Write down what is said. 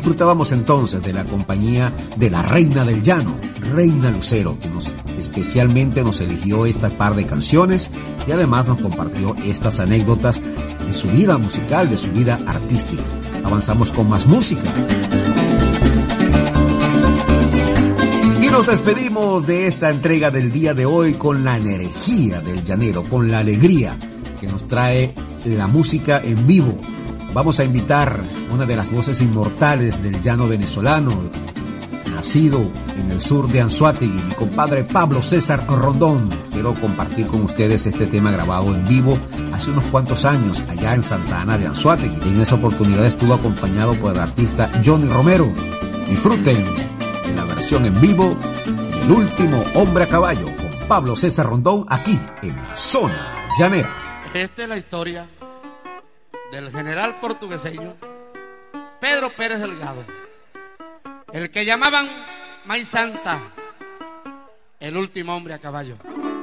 Disfrutábamos entonces de la compañía de la Reina del Llano, Reina Lucero, que especialmente nos eligió esta par de canciones y además nos compartió estas anécdotas de su vida musical, de su vida artística. Avanzamos con más música. Y nos despedimos de esta entrega del día de hoy con la energía del llanero, con la alegría que nos trae la música en vivo. Vamos a invitar una de las voces inmortales del llano venezolano, nacido en el sur de Anzoátegui, mi compadre Pablo César Rondón. Quiero compartir con ustedes este tema grabado en vivo hace unos cuantos años allá en Santa Ana de Anzoátegui. En esa oportunidad estuvo acompañado por el artista Johnny Romero. Disfruten de la versión en vivo del último hombre a caballo con Pablo César Rondón aquí en la zona llanera. Esta es la historia del general portugueseño Pedro Pérez Delgado, el que llamaban May Santa, el último hombre a caballo.